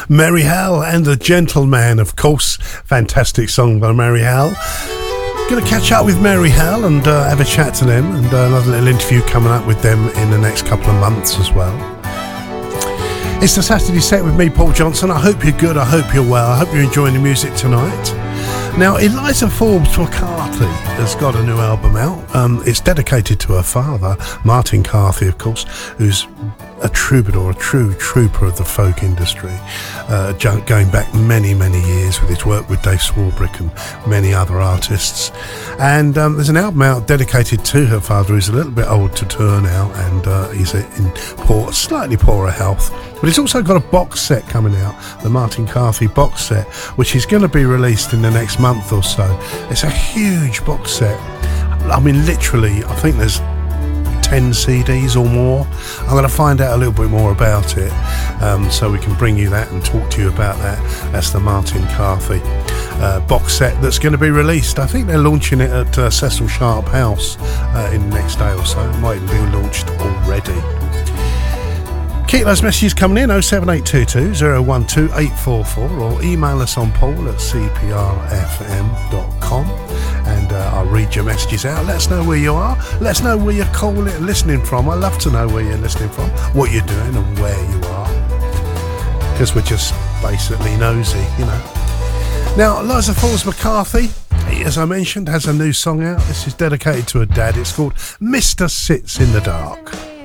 Mary Hell and the Gentleman, of course. Fantastic song by Mary Hell. Going to catch up with Mary Hell and have a chat to them, and another little interview coming up with them in the next couple of months as well. It's the Saturday Set with me, Paul Johnson. I hope you're good, I hope you're well, I hope you're enjoying the music tonight. Now, Eliza Forbes McCarthy has got a new album out. It's dedicated to her father, Martin Carthy, of course, who's a troubadour, a true trooper of the folk industry, going back many, many years with his work with Dave Swarbrick and many other artists. And there's an album out dedicated to her father, who's a little bit old to tour now, and he's in slightly poorer health. But he's also got a box set coming out, the Martin Carthy box set, which is going to be released in the next month or so. It's a huge box set. I mean, literally, I think there's 10 CDs or more. I'm going to find out a little bit more about it, so we can bring you that and talk to you about that. That's the Martin Carthy box set that's going to be released. I think they're launching it at Cecil Sharp House in the next day or so. It might even be launched already. Keep those messages coming in, 07822 012 844, or email us on paul@cprfm.com, and I'll read your messages out. Let us know where you are. Let us know where you're listening from. I love to know where you're listening from, what you're doing and where you are, because we're just basically nosy, you know. Now, Eliza Forbes McCarthy, as I mentioned, has a new song out. This is dedicated to her dad. It's called Mr. Sits in the Dark.